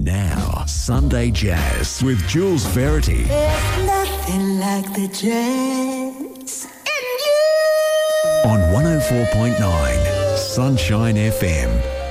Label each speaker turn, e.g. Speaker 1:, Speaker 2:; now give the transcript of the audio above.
Speaker 1: Now, Sunday Jazz with Jules Verity.
Speaker 2: There's nothing like the jazz in you.
Speaker 1: On 104.9 Sunshine FM.